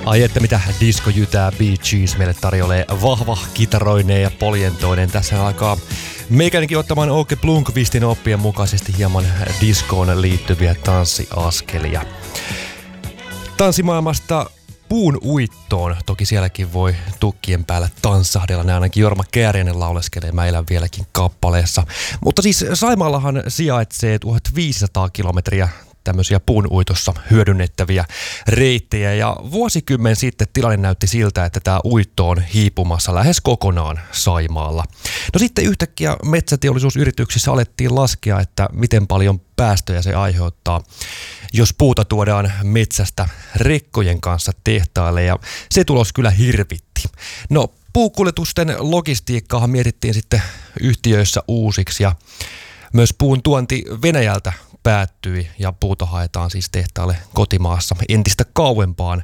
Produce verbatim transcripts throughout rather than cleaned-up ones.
Ai että mitä disco jytää Bee Gees meille tarjoilee vahva kitaroineen ja poljentoinen. Tässä alkaa meikänikin ottamaan Åke Blomqvistin oppien mukaisesti hieman diskoon liittyviä tanssiaskelia. Tanssimaailmasta puun uittoon. Toki sielläkin voi tukkien päällä tanssahdella. Nämä ainakin Jorma Kääriäinen lauleskelee Mä vieläkin kappaleessa. Mutta siis Saimaallahan sijaitsee tuhatviisisataa kilometriä tämmöisiä puun uitossa hyödynnettäviä reittejä. Ja vuosikymmen sitten tilanne näytti siltä, että tämä uitto on hiipumassa lähes kokonaan Saimaalla. No sitten yhtäkkiä metsäteollisuusyrityksissä alettiin laskea, että miten paljon päästöjä se aiheuttaa, jos puuta tuodaan metsästä rekkojen kanssa tehtaalle, ja se tulos kyllä hirvitti. No, puukuljetusten logistiikkaahan mietittiin sitten yhtiöissä uusiksi, ja myös puun tuonti Venäjältä päättyi, ja puuta haetaan siis tehtaalle kotimaassa entistä kauempaan.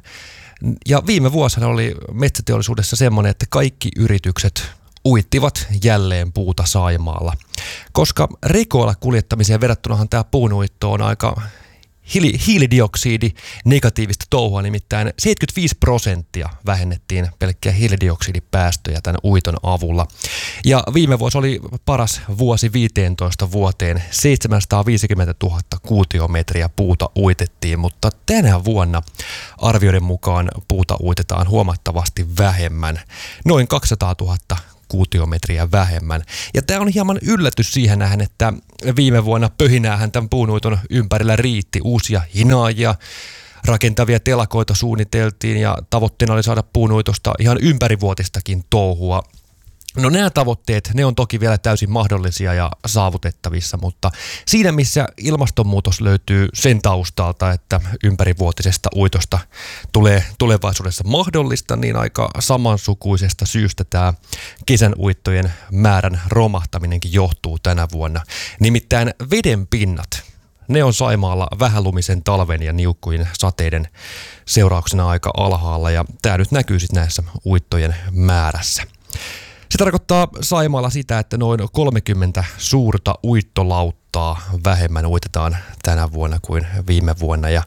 Ja viime vuosina oli metsäteollisuudessa semmoinen, että kaikki yritykset uittivat jälleen puuta Saimaalla. Koska rekoilla kuljettamiseen verrattunahan tämä puunuitto on aika hiili- hiilidioksidi negatiivista touhua, nimittäin seitsemänkymmentäviisi prosenttia vähennettiin pelkkiä hiilidioksidipäästöjä tämän uiton avulla. Ja viime vuosi oli paras vuosi viisitoista vuoteen, seitsemänsataaviisikymmentätuhatta kuutiometriä puuta uitettiin, mutta tänä vuonna arvioiden mukaan puuta uitetaan huomattavasti vähemmän, noin kaksisataatuhatta kuutiometriä vähemmän. Ja tämä on hieman yllätys siihen nähden, että viime vuonna pöhinäähän tämän puunuiton ympärillä riitti. Uusia hinaajia, rakentavia telakoita suunniteltiin ja tavoitteena oli saada puunuitosta ihan ympärivuotistakin touhua. No nämä tavoitteet, ne on toki vielä täysin mahdollisia ja saavutettavissa, mutta siinä missä ilmastonmuutos löytyy sen taustalta, että ympärivuotisesta uitosta tulee tulevaisuudessa mahdollista, niin aika samansukuisesta syystä tämä kesän uittojen määrän romahtaminenkin johtuu tänä vuonna. Nimittäin veden pinnat, ne on Saimaalla vähälumisen talven ja niukkujen sateiden seurauksena aika alhaalla, ja tämä nyt näkyy sitten näissä uittojen määrässä. Se tarkoittaa Saimaalla sitä, että noin kolmekymmentä suurta uittolauttaa vähemmän uitetaan tänä vuonna kuin viime vuonna. Ja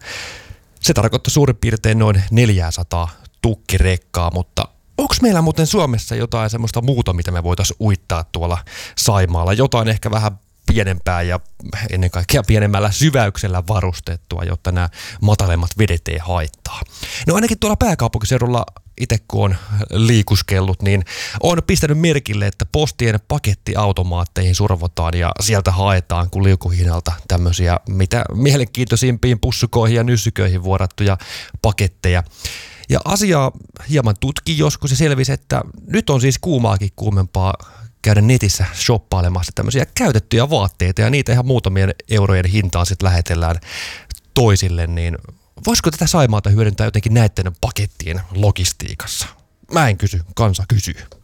se tarkoittaa suurin piirtein noin neljäsataa tukkirekkaa, mutta onko meillä muuten Suomessa jotain semmoista muuta, mitä me voitaisiin uittaa tuolla Saimaalla? Jotain ehkä vähän pienempää ja ennen kaikkea pienemmällä syväyksellä varustettua, jotta nämä matalemmat vedet ei haittaa. No ainakin tuolla pääkaupunkiseudulla itse kun on liikuskellut, niin on pistänyt merkille, että postien pakettiautomaatteihin survotaan ja sieltä haetaan kun liukuhihnalta tämmöisiä mitä mielenkiintoisimpiin pussukoihin ja nyssyköihin vuorattuja paketteja. Ja asiaa hieman tutki joskus ja selvisi, että nyt on siis kuumaakin kuumempaa käydä netissä shoppailemassa tämmöisiä käytettyjä vaatteita ja niitä ihan muutamien eurojen hintaan sitten lähetellään toisille, niin voisiko tätä Saimaata hyödyntää jotenkin näiden pakettien logistiikassa? Mä en kysy, kansa kysyy.